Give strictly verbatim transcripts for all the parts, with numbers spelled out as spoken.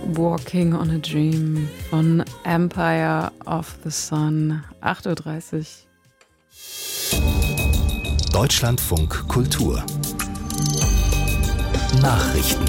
Walking on a Dream von Empire of the Sun, acht Uhr dreißig. Deutschlandfunk Kultur Nachrichten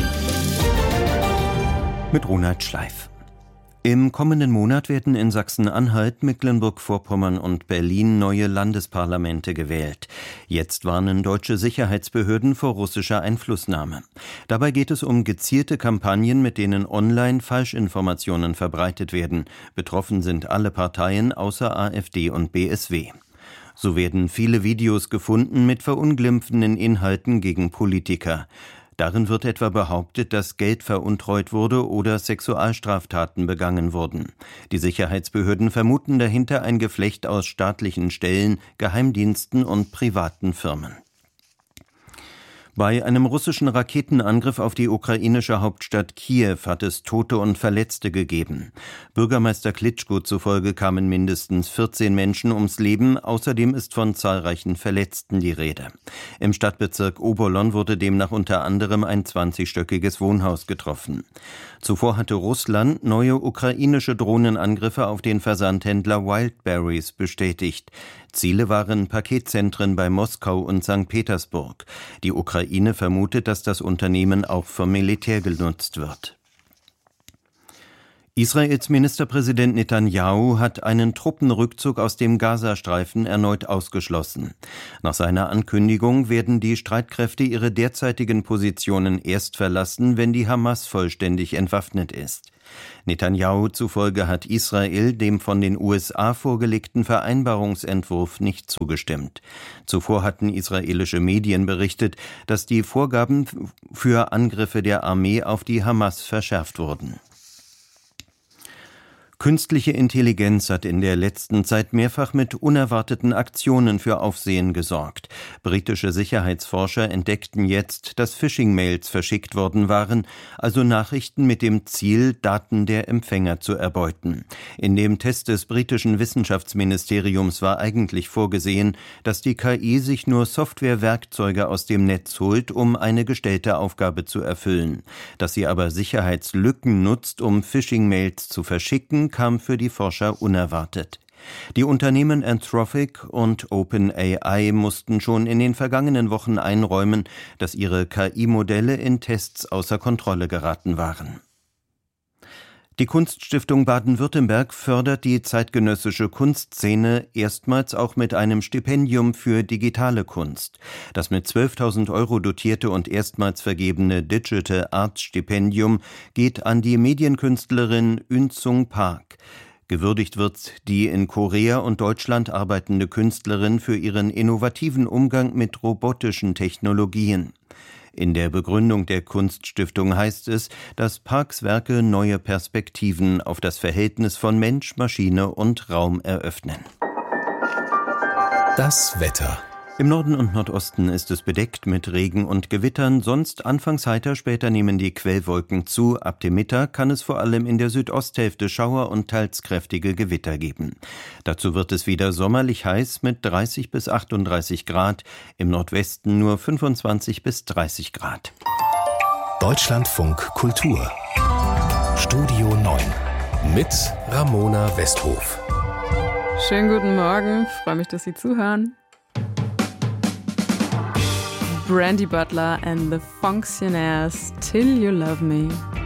mit Ronald Schleif. Im kommenden Monat werden in Sachsen-Anhalt, Mecklenburg-Vorpommern und Berlin neue Landesparlamente gewählt. Jetzt warnen deutsche Sicherheitsbehörden vor russischer Einflussnahme. Dabei geht es um gezielte Kampagnen, mit denen online Falschinformationen verbreitet werden. Betroffen sind alle Parteien außer AfD und B S W. So werden viele Videos gefunden mit verunglimpfenden Inhalten gegen Politiker. Darin wird etwa behauptet, dass Geld veruntreut wurde oder Sexualstraftaten begangen wurden. Die Sicherheitsbehörden vermuten dahinter ein Geflecht aus staatlichen Stellen, Geheimdiensten und privaten Firmen. Bei einem russischen Raketenangriff auf die ukrainische Hauptstadt Kiew hat es Tote und Verletzte gegeben. Bürgermeister Klitschko zufolge kamen mindestens vierzehn Menschen ums Leben, außerdem ist von zahlreichen Verletzten die Rede. Im Stadtbezirk Obolon wurde demnach unter anderem ein zwanzigstöckiges Wohnhaus getroffen. Zuvor hatte Russland neue ukrainische Drohnenangriffe auf den Versandhändler Wildberries bestätigt. Ziele waren Paketzentren bei Moskau und Sankt Petersburg. Die Ukraine vermutet, dass das Unternehmen auch vom Militär genutzt wird. Israels Ministerpräsident Netanyahu hat einen Truppenrückzug aus dem Gazastreifen erneut ausgeschlossen. Nach seiner Ankündigung werden die Streitkräfte ihre derzeitigen Positionen erst verlassen, wenn die Hamas vollständig entwaffnet ist. Netanyahu zufolge hat Israel dem von den U S A vorgelegten Vereinbarungsentwurf nicht zugestimmt. Zuvor hatten israelische Medien berichtet, dass die Vorgaben für Angriffe der Armee auf die Hamas verschärft wurden. Künstliche Intelligenz hat in der letzten Zeit mehrfach mit unerwarteten Aktionen für Aufsehen gesorgt. Britische Sicherheitsforscher entdeckten jetzt, dass Phishing-Mails verschickt worden waren, also Nachrichten mit dem Ziel, Daten der Empfänger zu erbeuten. In dem Test des britischen Wissenschaftsministeriums war eigentlich vorgesehen, dass die K I sich nur Softwarewerkzeuge aus dem Netz holt, um eine gestellte Aufgabe zu erfüllen. Dass sie aber Sicherheitslücken nutzt, um Phishing-Mails zu verschicken, kam für die Forscher unerwartet. Die Unternehmen Anthropic und OpenAI mussten schon in den vergangenen Wochen einräumen, dass ihre K I-Modelle in Tests außer Kontrolle geraten waren. Die Kunststiftung Baden-Württemberg fördert die zeitgenössische Kunstszene erstmals auch mit einem Stipendium für digitale Kunst. Das mit zwölftausend Euro dotierte und erstmals vergebene Digital Arts Stipendium geht an die Medienkünstlerin Eun-Sung Park. Gewürdigt wird die in Korea und Deutschland arbeitende Künstlerin für ihren innovativen Umgang mit robotischen Technologien. In der Begründung der Kunststiftung heißt es, dass Parks Werke neue Perspektiven auf das Verhältnis von Mensch, Maschine und Raum eröffnen. Das Wetter. Im Norden und Nordosten ist es bedeckt mit Regen und Gewittern, sonst anfangs heiter, später nehmen die Quellwolken zu. Ab dem Mittag kann es vor allem in der Südosthälfte Schauer und teils kräftige Gewitter geben. Dazu wird es wieder sommerlich heiß mit dreißig bis achtunddreißig Grad, im Nordwesten nur fünfundzwanzig bis dreißig Grad. Deutschlandfunk Kultur Studio neun mit Ramona Westhof. Schönen guten Morgen, freue mich, dass Sie zuhören. Brandy Butler and the Functionaires, Till You Love Me.